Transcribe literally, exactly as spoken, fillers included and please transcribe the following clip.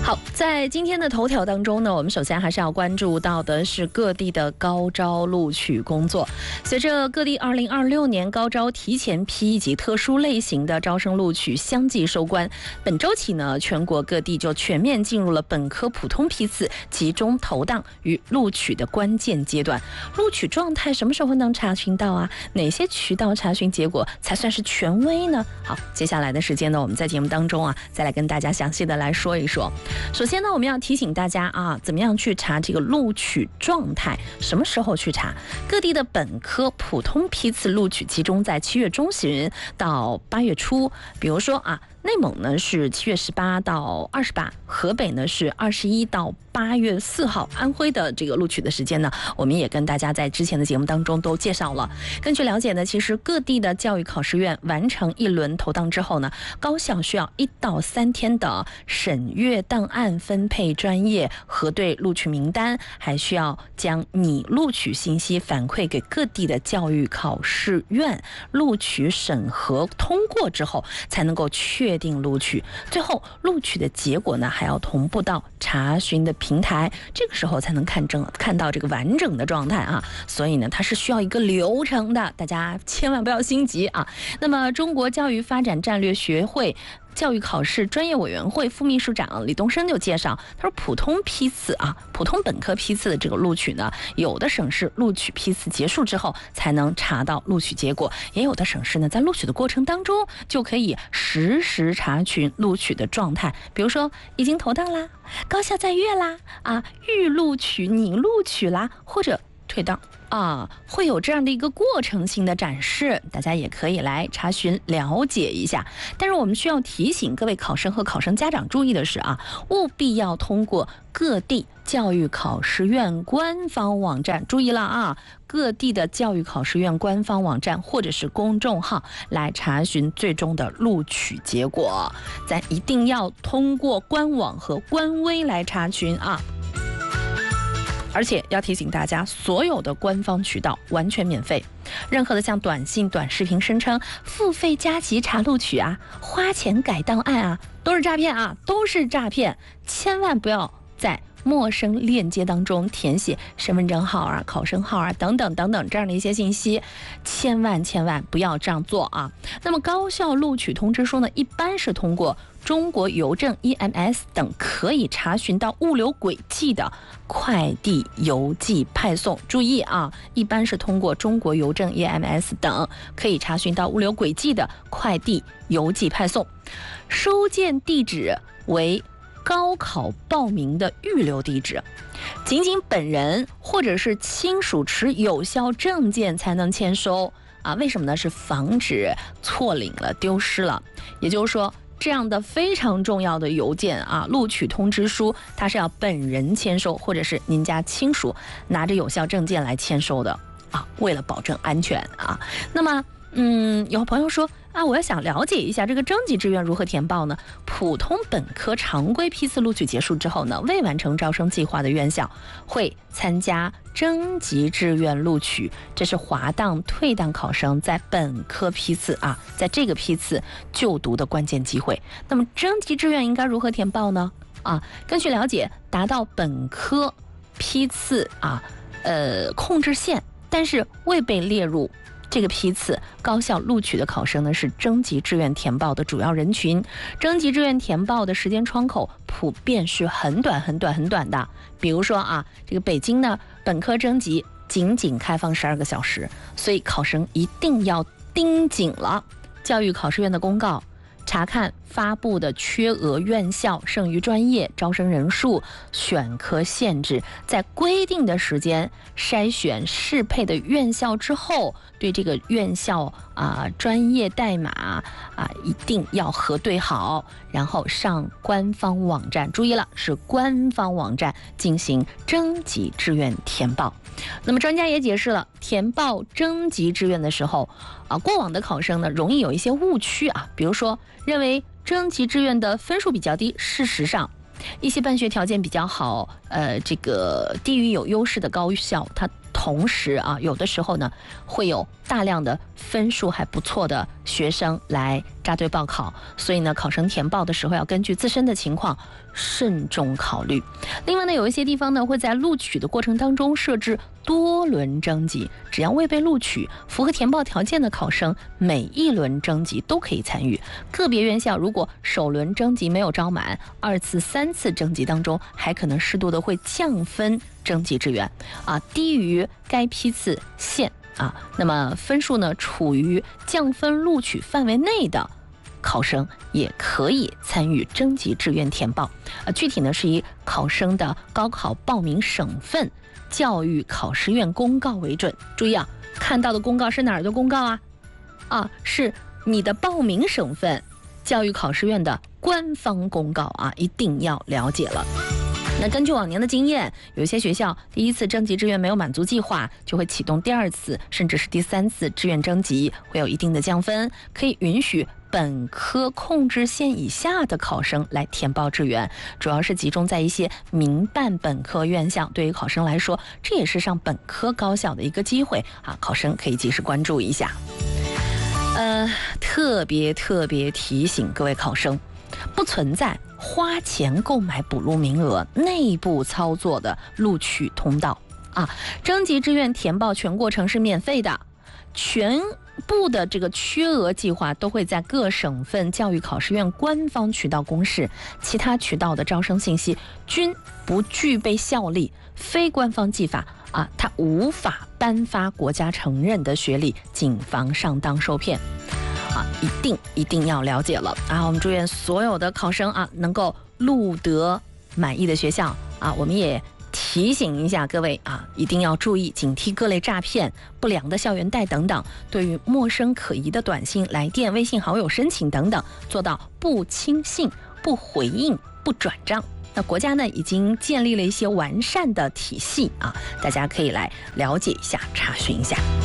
好，在今天的头条当中呢，我们首先还是要关注到的是各地的高招录取工作。随着各地二零二六年高招提前批以及特殊类型的招生录取相继收官，本周起呢，全国各地就全面进入了本科普通批次集中投档与录取的关键阶段。录取状态什么时候能查询到啊？哪些渠道查询结果才算是权威呢？好，接下来的时间呢，我们在节目当中啊，再来跟大家详细的来说一说。首先呢，我们要提醒大家啊，怎么样去查这个录取状态？什么时候去查？各地的本科普通批次录取集中在七月中旬到八月初。比如说啊，内蒙呢是七月十八到二十八，河北呢是二十一到八月四号，安徽的这个录取的时间呢，我们也跟大家在之前的节目当中都介绍了。根据了解呢，其实各地的教育考试院完成一轮投档之后呢，高校需要一到三天的审阅档案、分配专业、核对录取名单，还需要将拟录取信息反馈给各地的教育考试院，录取审核通过之后，才能够确定录取。最后录取的结果呢，还要同步到查询的平台，这个时候才能看正看到这个完整的状态啊。所以呢，它是需要一个流程的，大家千万不要心急啊。那么，中国教育发展战略学会教育考试专业委员会副秘书长李东升就介绍，他说普通批次啊，普通本科批次的这个录取呢，有的省市录取批次结束之后才能查到录取结果，也有的省市呢，在录取的过程当中就可以实时查询录取的状态，比如说已经投档啦，高校在阅啦，啊，预录取、拟录取啦，或者退档。啊，会有这样的一个过程性的展示，大家也可以来查询了解一下。但是我们需要提醒各位考生和考生家长注意的是啊，务必要通过各地教育考试院官方网站，注意了啊，各地的教育考试院官方网站或者是公众号来查询最终的录取结果。咱一定要通过官网和官微来查询啊。而且要提醒大家，所有的官方渠道完全免费，任何的像短信、短视频声称付费加急查录取啊、花钱改档案啊，都是诈骗啊，都是诈骗！千万不要在陌生链接当中填写身份证号啊、考生号啊等等等等这样的一些信息，千万千万不要这样做啊！那么高校录取通知书呢，一般是通过中国邮政 E M S 等可以查询到物流轨迹的快递邮寄派送。注意啊，一般是通过中国邮政 E M S 等可以查询到物流轨迹的快递邮寄派送。收件地址为高考报名的预留地址，仅仅本人或者是亲属持有效证件才能签收啊。为什么呢？是防止错领了、丢失了。也就是说，这样的非常重要的邮件啊，录取通知书，它是要本人签收，或者是您家亲属拿着有效证件来签收的啊，为了保证安全啊。那么，嗯，有朋友说啊，我要想了解一下这个征集志愿如何填报呢？普通本科常规批次录取结束之后呢，未完成招生计划的院校会参加征集志愿录取，这是滑档、退档考生在本科批次啊，在这个批次就读的关键机会。那么征集志愿应该如何填报呢？啊，根据了解，达到本科批次啊，呃，控制线，但是未被列入这个批次高校录取的考生呢，是征集志愿填报的主要人群。征集志愿填报的时间窗口普遍是很短很短很短的。比如说啊，这个北京呢，本科征集仅仅开放十二个小时，所以考生一定要盯紧了教育考试院的公告，查看发布的缺额院校、剩余专业、招生人数、选科限制，在规定的时间筛选适配的院校之后，对这个院校啊、专业代码啊一定要核对好，然后上官方网站，注意了，是官方网站进行征集志愿填报。那么专家也解释了，填报征集志愿的时候啊，过往的考生呢容易有一些误区啊，比如说认为征集志愿的分数比较低，事实上一些办学条件比较好，呃，这个地域有优势的高校，它同时啊，有的时候呢会有大量的分数还不错的学生来扎堆报考，所以呢，考生填报的时候要根据自身的情况慎重考虑。另外呢，有一些地方呢会在录取的过程当中设置多轮征集，只要未被录取，符合填报条件的考生，每一轮征集都可以参与。个别院校如果首轮征集没有招满，二次、三次征集当中还可能适度的会降分征集志愿啊，低于该批次线啊，那么分数呢处于降分录取范围内的考生也可以参与征集志愿填报。呃，具体呢是以考生的高考报名省份教育考试院公告为准。注意啊，看到的公告是哪儿的公告啊？啊，是你的报名省份教育考试院的官方公告啊，一定要了解了。那根据往年的经验，有些学校第一次征集志愿没有满足计划，就会启动第二次甚至是第三次志愿征集，会有一定的降分，可以允许本科控制线以下的考生来填报志愿，主要是集中在一些民办本科院校。对于考生来说，这也是上本科高校的一个机会啊，考生可以及时关注一下。呃，特别特别提醒各位考生，不存在花钱购买补录名额、内部操作的录取通道啊！征集志愿填报全过程是免费的，全部的这个缺额计划都会在各省份教育考试院官方渠道公示，其他渠道的招生信息均不具备效力，非官方技法啊，它无法颁发国家承认的学历，谨防上当受骗。啊，一定一定要了解了啊！我们祝愿所有的考生啊能够录得满意的学校啊！我们也提醒一下各位啊，一定要注意警惕各类诈骗、不良的校园贷等等。对于陌生可疑的短信、来电、微信好友申请等等，做到不轻信、不回应、不转账。那国家呢已经建立了一些完善的体系啊，大家可以来了解一下、查询一下。